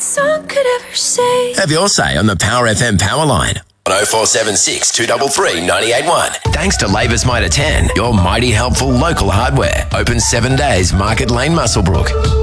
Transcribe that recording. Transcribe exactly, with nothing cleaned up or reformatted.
song could ever say. Have your say on the Power F M Power Line on oh four seven six, two three three, nine eight one. Thanks to Labour's Mitre ten, your mighty helpful local hardware. Open seven days, Market Lane, Muswellbrook.